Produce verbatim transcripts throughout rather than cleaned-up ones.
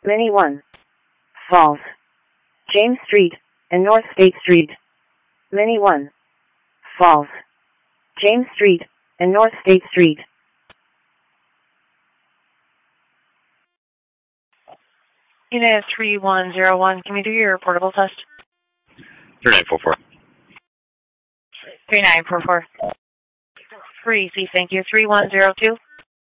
Mini one. Falls. James Street and North State Street. Mini one. Falls. James Street and North State Street. Unit three one zero one, can we do your portable test? three nine four four. three nine four four. Free, see, thank you. three one zero two.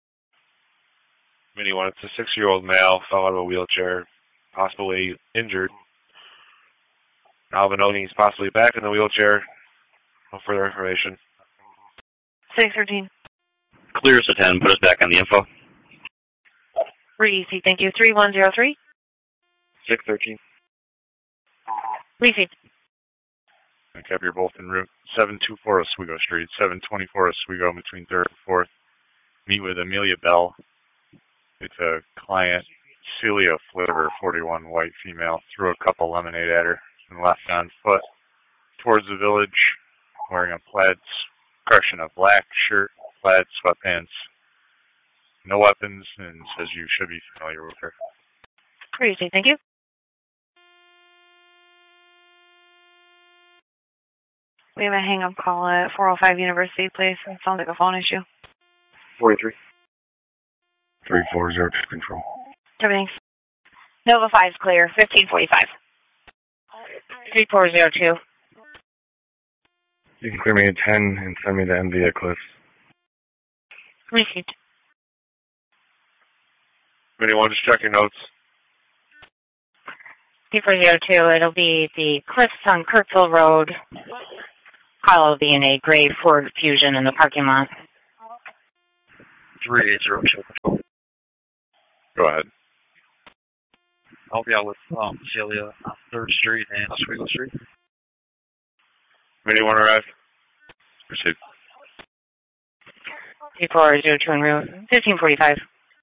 Mini one, it's a six-year-old male, fell out of a wheelchair, possibly injured. Alvinoni is possibly back in the wheelchair. No further information. six thirteen. Clear us at ten, put us back on the info. Free, see, thank you. three one zero three. six thirteen. Receive. Okay, you're both en route. seven two four Oswego Street, seven twenty-four Oswego between third and fourth. Meet with Amelia Bell. It's a client, Celia Flitter, forty-one, white female. Threw a cup of lemonade at her and left on foot towards the village, wearing a plaid, correction, a black shirt, plaid sweatpants, no weapons, and says you should be familiar with her. Receive, thank you. We have a hang-up call at four oh five University Place. It sounds like a phone issue. forty-three. three four zero two control. Everything's Nova five's clear, fifteen forty-five. three four zero two. You can clear me at ten and send me to M V Eclipse. Received. Anyone, just check your notes. three four zero two, it'll be the Cliffs on Kirkville Road. Call will be in a gray Ford Fusion in the parking lot. three eight zero two control. Go ahead. I'll be out with um, Celia on third Street and Oswego Street. Anyone arrive? Received. three four zero two en route, fifteen forty-five.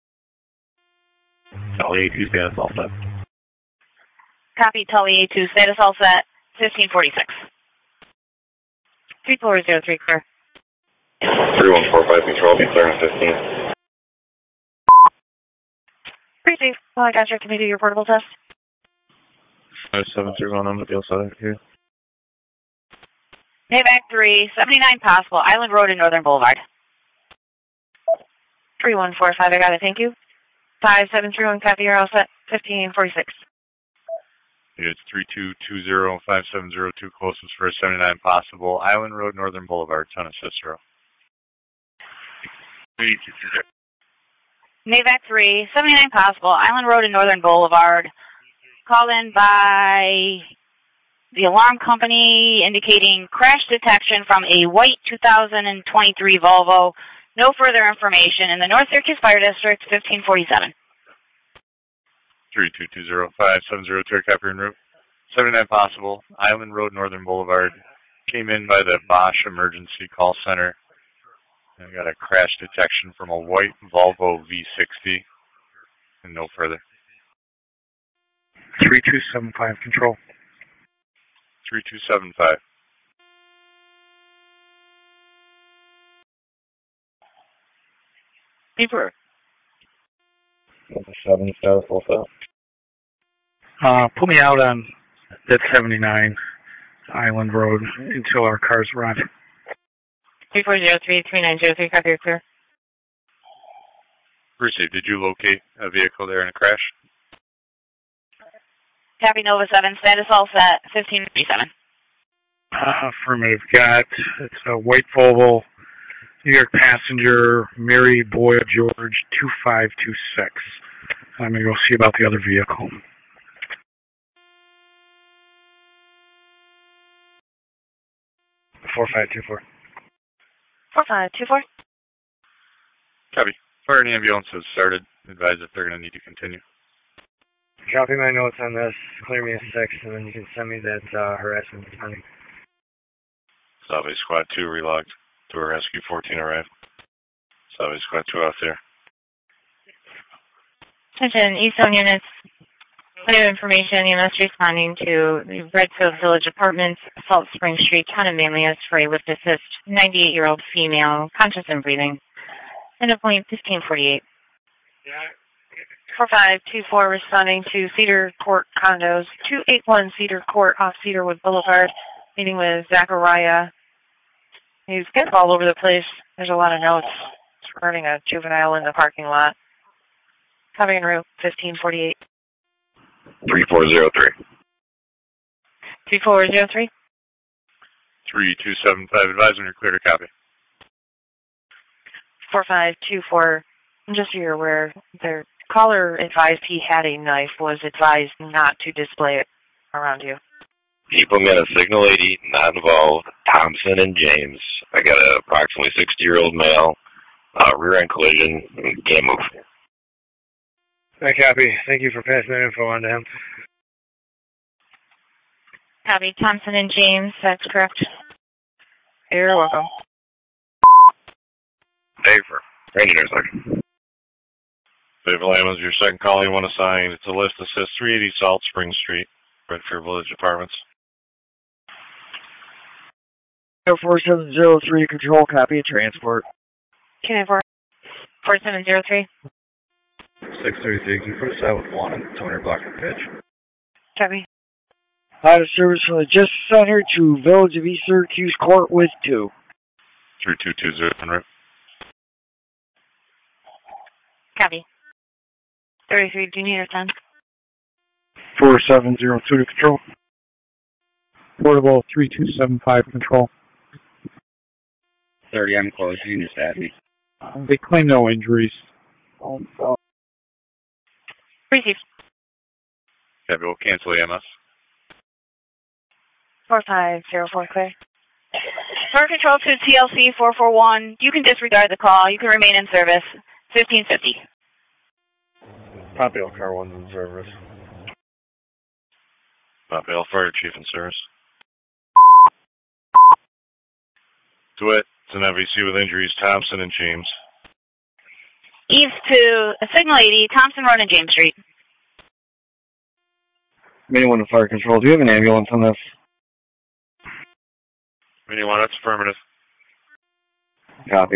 Tully A two status all set. Copy, Tully A two status all set, fifteen forty-six. three four zero three clear. three one four five control, be clear on fifteen. Receive. Well, I got your committee, your portable test. five seven three one, I'm with the outside here. Payback three, seventy-nine possible, Island Road and Northern Boulevard. three one four five, I got it, thank you. five seven three one, copy, you're all set, fifteen forty-six. It's three two two zero five seven zero two, closest for seventy-nine possible, Island Road, Northern Boulevard, Ton of Cicero. Navac three, seventy-nine possible, Island Road and Northern Boulevard. Called in by the alarm company indicating crash detection from a white two thousand twenty-three Volvo. No further information in the North Syracuse Fire District, fifteen forty-seven. three two two zero five seven zero two, copy en route. seventy-nine possible, Island Road, Northern Boulevard. Came in by the Bosch Emergency Call Center. I got a crash detection from a white Volvo V sixty. And no further. three two seven five, control. three two seven five. Deeper. seven status all set. Uh, put me out on that seventy-nine Island Road until our cars arrive. three four zero three three nine zero three, copy, you're clear. Received. Did you locate a vehicle there in a crash? Copy, Nova seven, status all set, fifteen fifty-seven. Uh, affirmative. Got, it's a white Volvo, New York passenger, Mary Boyle George, two five two six. I'm going to go see about the other vehicle. four five two four. four five two four. Copy. Fire and ambulance has started. Advise if they're going to need to continue. Copy my notes on this. Clear me a six, and then you can send me that uh, harassment pending. Salve Squad two relogged. To a rescue fourteen arrived. Salve Squad two out there. Attention, Eastzone units. Plenty of information. Units responding to the Redfield Village Apartments, Salt Spring Street, Town of Manlius, for a lift assist, ninety-eight-year-old female, conscious and breathing. End of point fifteen forty-eight. Yeah. four five two four responding to Cedar Court condos, two eight one Cedar Court off Cedarwood Boulevard, meeting with Zachariah. He's kind of all over the place. There's a lot of notes regarding a juvenile in the parking lot. Coming en route, fifteen forty-eight. three four zero three. three four zero three? three two seven five, advise when you're clear to copy. four five two four, just so you're aware, their caller advised he had a knife, was advised not to display it around you. People got a Signal eighty, not involved, Thompson and James. I got an approximately sixty-year-old male, uh, rear-end collision, can't move. I copy. Thank you for passing that info on to him. Copy. Thompson and James, that's correct. You're welcome. Dave for Ranger Second. Dave Lamos, your second call you want to sign. It's a list that says three eighty Salt Spring Street, Redfair Village Apartments. four seven zero three, control, copy, transport. Can I four four seven zero three? six thirty-three, can you put us out with one on two hundred block of pitch? Copy. Out of service from the Justice Center to Village of East Syracuse Court with two. three two two zero, en route. Copy. thirty-three, do you need a ten? four seven zero two to control. Portable three two seven five control. thirty, I'm close. You can just add me. Uh, they claim no injuries. Received. Copy, we'll cancel E M S. four five zero four, clear. Power control to T L C four four one. You can disregard the call. You can remain in service. fifteen fifty. Pompeo car one's in service. Pompeo Fire Chief in service. DeWitt, it's an M V C with injuries, Thompson and James. East to a Signal eighty, Thompson Road and James Street. Anyone in fire control, do you have an ambulance on this? Anyone, that's affirmative. Copy.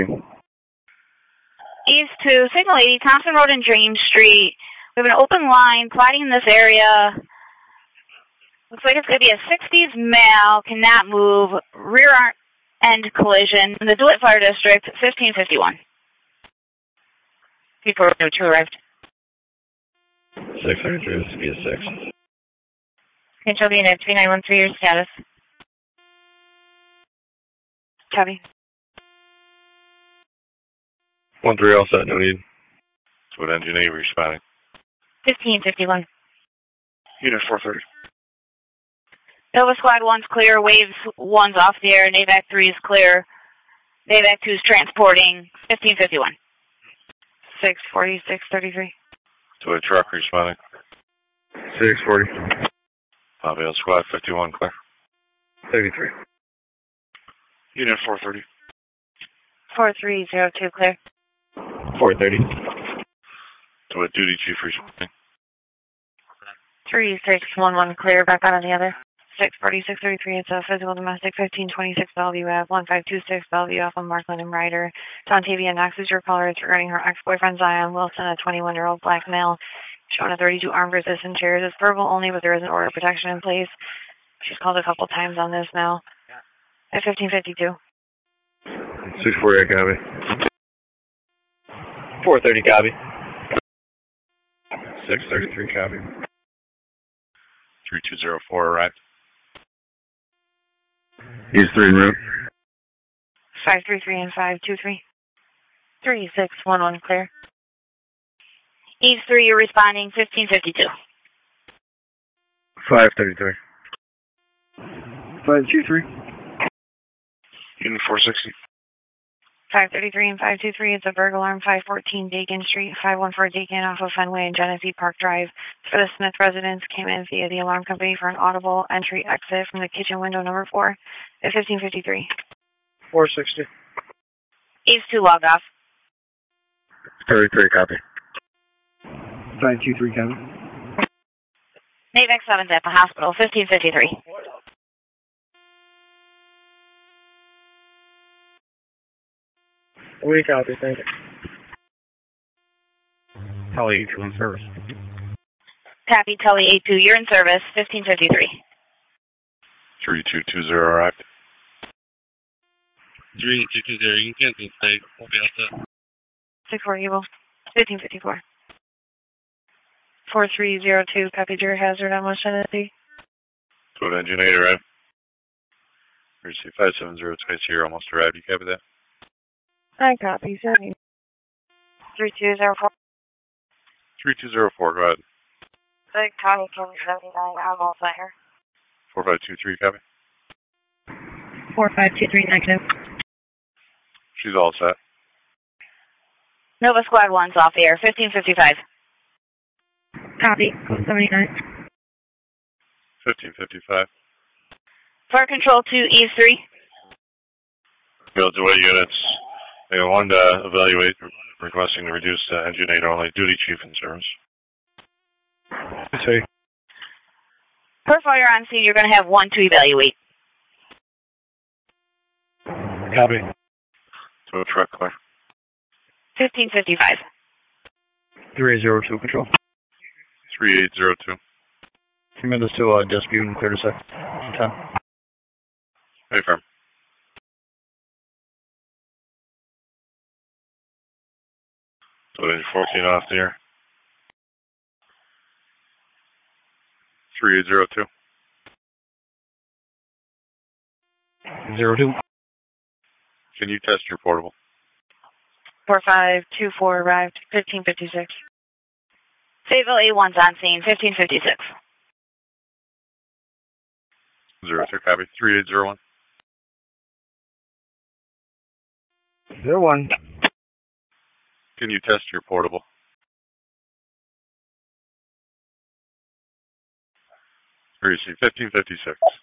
East to Signal eighty, Thompson Road and James Street. We have an open line plotting in this area. Looks like it's going to be a sixties male, cannot move, rear end collision in the DeWitt Fire District, fifteen fifty-one. People are two arrived. six hundred three, this would be a six. Control unit three nine one three, your status. Copy. one three, all set, no need. DeWitt Engine eight responding. fifteen fifty-one. Unit four thirty. Nova Squad one's clear, Waves one's off the air, NAVAC three is clear. NAVAC two is transporting, fifteen fifty-one. six forty-six thirty-three. DeWitt Truck responding. six forty. Pompeo Squad fifty-one clear. thirty-three. Unit four thirty. four three zero two, clear. four thirty. DeWitt Duty Chief responding. three six one one, clear, back out on the other. six forty-six thirty-three, it's a physical domestic, fifteen twenty-six Bellevue Ave, one five two six Bellevue off of Markland and Ryder. Dontavia Knox is your caller. It's regarding her ex-boyfriend Zion Wilson, a twenty-one-year-old black male, showing a thirty-two armed resistance charge. It's verbal only, but there is an order of protection in place. She's called a couple times on this now. At fifteen fifty-two. six forty, copy. four thirty, copy. six thirty-three copy. three two zero four arrived. He's three en route. five three three and five two three. three six one one, clear. East three, you're responding, fifteen fifty-two. five thirty-three. five two three. Unit four sixty. five thirty-three and five two three, it's a burglar alarm, five fourteen Dakin Street, five one four Dakin off of Fenway and Genesee Park Drive. For the Smith residence, came in via the alarm company for an audible entry exit from the kitchen window number four at fifteen fifty-three. four sixty. East two, logged off. thirty-three, copy. five two three, copy. NAVAC seven's at the hospital, fifteen fifty-three. We copy, thank you. Telly eight two in service. Copy, Telly eight two, you're in service, fifteen fifty-three. three two two zero arrived. three two two zero, you can cancel the state. We'll be outside. six four Evil, fifteen fifty-four. four three zero two, copy your hazard on West Tennessee. Code engine eight arrived. Receive five seven zero twice here, almost arrived. You copy that? I copy, sorry. three two zero four. three two zero four, go ahead. Big County, King seventy-nine, I'm all fire. four five two three, copy. four five two three, negative. She's all set. Nova Squad one's off air, fifteen fifty-five. Copy, seventy-nine. fifteen fifty-five. Fire control to Eve three. Field away units. They got one to evaluate, requesting to reduce uh, engine eight only. Duty chief in service. Say. Per fire on scene, you're going to have one to evaluate. Copy. To a truck clear. fifteen fifty-five. three eight zero two, control. three eight zero two. Commit us to uh, dispute and clear to sec. ten. Hey, firm. So then fourteen off the air. three eight zero two. zero two. Can you test your portable? four five two four arrived, fifteen fifty-six. Fayetteville A one's on scene, fifteen fifty-six. Zero two, copy. three eight zero one. Zero one. Can you test your portable? Receive fifteen fifty-six.